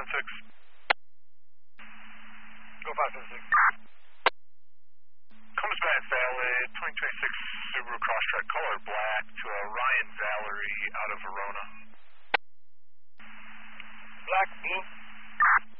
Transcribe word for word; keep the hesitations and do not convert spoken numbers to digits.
seven six. Go five seven six. Comes back Valley, twenty twenty-six Subaru Crosstrek, color black, to a Ryan Valerie out of Verona. Black, blue.